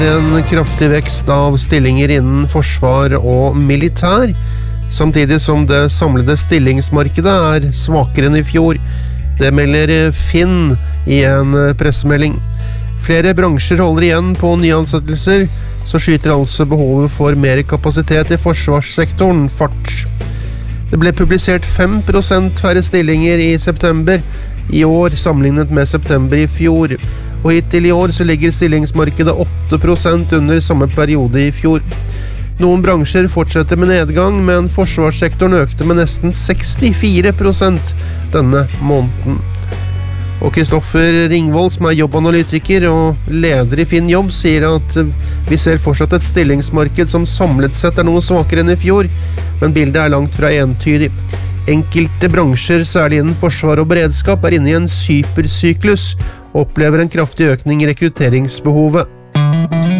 En kraftig vekst av stillinger innen forsvar og militær, samtidig som det samlede stillingsmarkedet er svakere enn i fjor. Det melder Finn i en pressemelding. Flere bransjer holder igjen på nyansettelser, så skyter altså behovet for mer kapasitet i forsvarssektoren fart. Det ble publisert 5% færre stillinger i september i år sammenlignet med september i fjor. Og hittil i år så ligger stillingsmarkedet 8% under samme periode i fjor. Noen bransjer fortsetter med nedgang, men forsvarssektoren økte med nesten 64% denne måneden. Og Kristoffer Ringvold, som er jobbanalytiker og leder i Finn Jobb, sier at vi ser fortsatt et stillingsmarked som samlet sett er noe svakere enn i fjor, men bildet er langt fra entydig. Enkelte bransjer, særlig innen forsvar og beredskap, er inne i en supersyklus og opplever en kraftig økning i rekrutteringsbehovet.